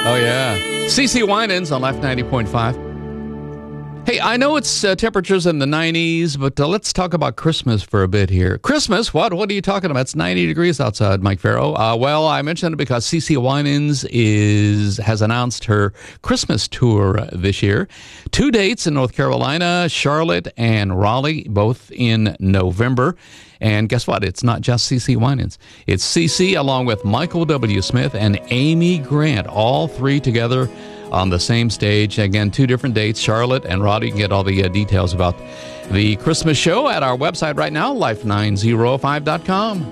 Oh, yeah. CeCe Winans on Life 90.5. Hey, I know it's temperatures in the 90s, but let's talk about Christmas for a bit here. Christmas? What are you talking about? It's 90 degrees outside, Mike Farrow. Well, I mentioned it because CeCe Winans has announced her Christmas tour this year. 2 dates in North Carolina, Charlotte and Raleigh, both in November. And guess what? It's not just CeCe Winans. It's CeCe along with Michael W. Smith and Amy Grant, all three together on the same stage. Again, 2 different dates, Charlotte and Raleigh. You can get all the details about the Christmas show at our website right now, life905.com.